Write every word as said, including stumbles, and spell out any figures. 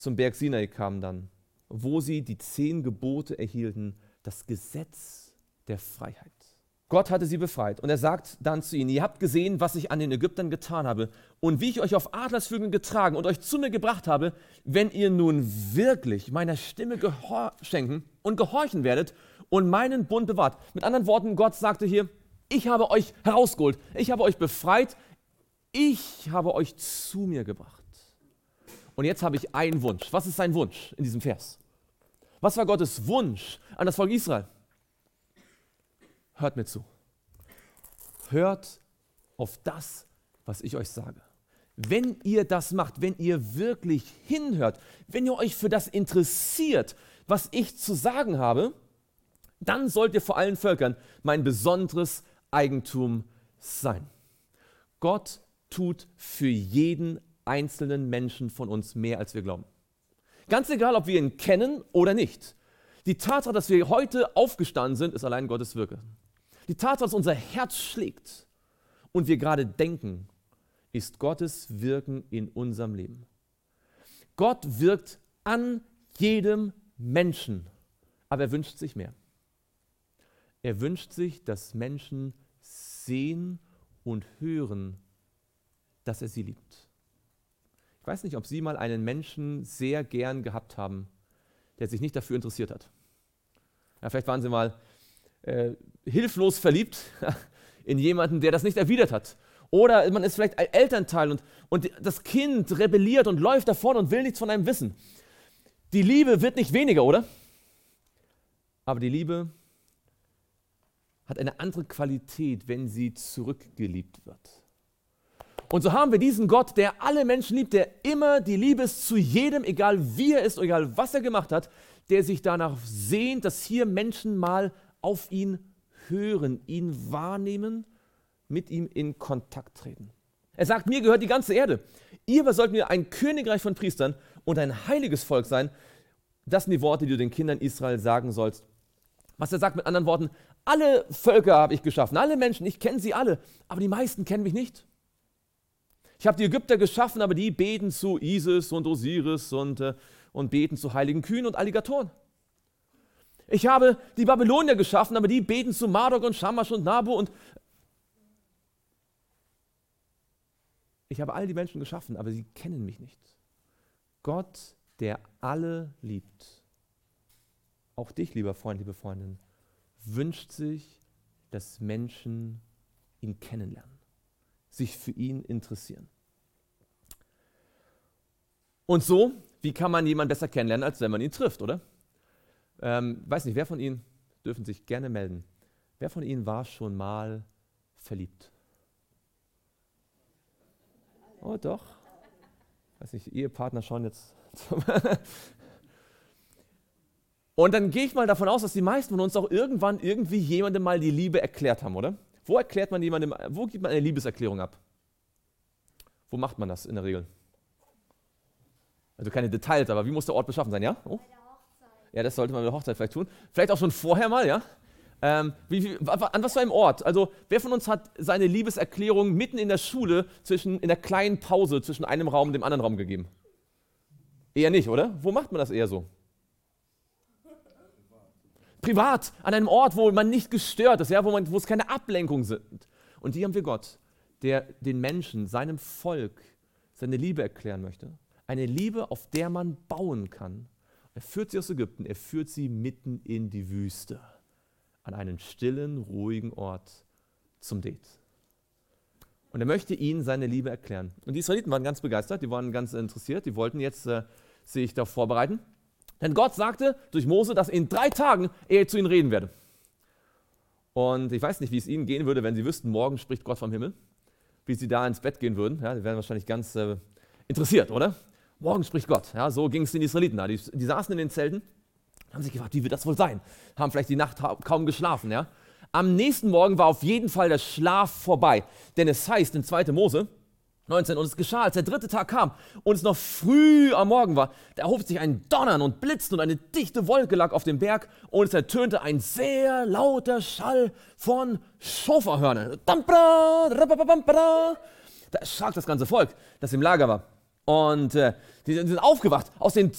zum Berg Sinai kamen dann, wo sie die zehn Gebote erhielten, das Gesetz der Freiheit. Gott hatte sie befreit und er sagt dann zu ihnen, ihr habt gesehen, was ich an den Ägyptern getan habe und wie ich euch auf Adlersflügeln getragen und euch zu mir gebracht habe, wenn ihr nun wirklich meiner Stimme gehor- schenken und gehorchen werdet und meinen Bund bewahrt. Mit anderen Worten, Gott sagte hier, ich habe euch herausgeholt, ich habe euch befreit, ich habe euch zu mir gebracht. Und jetzt habe ich einen Wunsch. Was ist sein Wunsch in diesem Vers? Was war Gottes Wunsch an das Volk Israel? Hört mir zu. Hört auf das, was ich euch sage. Wenn ihr das macht, wenn ihr wirklich hinhört, wenn ihr euch für das interessiert, was ich zu sagen habe, dann sollt ihr vor allen Völkern mein besonderes Eigentum sein. Gott tut für jeden einzelnen Menschen von uns mehr, als wir glauben. Ganz egal, ob wir ihn kennen oder nicht. Die Tatsache, dass wir heute aufgestanden sind, ist allein Gottes Wirken. Die Tatsache, dass unser Herz schlägt und wir gerade denken, ist Gottes Wirken in unserem Leben. Gott wirkt an jedem Menschen, aber er wünscht sich mehr. Er wünscht sich, dass Menschen sehen und hören, dass er sie liebt. Ich weiß nicht, ob Sie mal einen Menschen sehr gern gehabt haben, der sich nicht dafür interessiert hat. Ja, vielleicht waren Sie mal äh, hilflos verliebt in jemanden, der das nicht erwidert hat. Oder man ist vielleicht ein Elternteil und, und das Kind rebelliert und läuft davon und will nichts von einem wissen. Die Liebe wird nicht weniger, oder? Aber die Liebe hat eine andere Qualität, wenn sie zurückgeliebt wird. Und so haben wir diesen Gott, der alle Menschen liebt, der immer die Liebe ist zu jedem, egal wie er ist, egal was er gemacht hat, der sich danach sehnt, dass hier Menschen mal auf ihn hören, ihn wahrnehmen, mit ihm in Kontakt treten. Er sagt, mir gehört die ganze Erde. Ihr aber sollt mir ein Königreich von Priestern und ein heiliges Volk sein. Das sind die Worte, die du den Kindern Israel sagen sollst. Was er sagt mit anderen Worten, alle Völker habe ich geschaffen, alle Menschen, ich kenne sie alle, aber die meisten kennen mich nicht. Ich habe die Ägypter geschaffen, aber die beten zu Isis und Osiris und, äh, und beten zu heiligen Kühen und Alligatoren. Ich habe die Babylonier geschaffen, aber die beten zu Marduk und Shamash und Nabu und ich habe all die Menschen geschaffen, aber sie kennen mich nicht. Gott, der alle liebt, auch dich, lieber Freund, liebe Freundin, wünscht sich, dass Menschen ihn kennenlernen, sich für ihn interessieren. Und so, wie kann man jemanden besser kennenlernen, als wenn man ihn trifft, oder? Ähm, weiß nicht, wer von Ihnen, dürfen sich gerne melden, wer von Ihnen war schon mal verliebt? Oh doch. Weiß nicht, Ehepartner schauen jetzt. Und dann gehe ich mal davon aus, dass die meisten von uns auch irgendwann irgendwie jemandem mal die Liebe erklärt haben, oder? Wo erklärt man jemandem, wo gibt man eine Liebeserklärung ab? Wo macht man das in der Regel? Also keine Details, aber wie muss der Ort beschaffen sein, ja? Oh? Bei der Hochzeit. Ja, das sollte man bei der Hochzeit vielleicht tun. Vielleicht auch schon vorher mal, ja? Ähm, wie, wie, an was für einem Ort? Also wer von uns hat seine Liebeserklärung mitten in der Schule, zwischen, in der kleinen Pause zwischen einem Raum und dem anderen Raum gegeben? Eher nicht, oder? Wo macht man das eher so? Privat, an einem Ort, wo man nicht gestört ist, ja, wo, man, wo es keine Ablenkungen sind. Und hier haben wir Gott, der den Menschen, seinem Volk, seine Liebe erklären möchte. Eine Liebe, auf der man bauen kann. Er führt sie aus Ägypten, er führt sie mitten in die Wüste. An einen stillen, ruhigen Ort zum Date. Und er möchte ihnen seine Liebe erklären. Und die Israeliten waren ganz begeistert, die waren ganz interessiert, die wollten jetzt äh, sich darauf vorbereiten. Denn Gott sagte durch Mose, dass in drei Tagen er zu ihnen reden werde. Und ich weiß nicht, wie es ihnen gehen würde, wenn sie wüssten, morgen spricht Gott vom Himmel. Wie sie da ins Bett gehen würden. Ja, die wären wahrscheinlich ganz äh, interessiert, oder? Morgen spricht Gott. Ja, so ging es den Israeliten. Die, die saßen in den Zelten, haben sich gefragt, wie wird das wohl sein? Haben vielleicht die Nacht kaum geschlafen. Ja? Am nächsten Morgen war auf jeden Fall der Schlaf vorbei. Denn es heißt in zweiter Mose neunzehn, und es geschah, als der dritte Tag kam und es noch früh am Morgen war, da erhob sich ein Donnern und Blitzen und eine dichte Wolke lag auf dem Berg und es ertönte ein sehr lauter Schall von Schofarhörnern. Da erschrak das ganze Volk, das im Lager war. Und äh, die sind aufgewacht aus den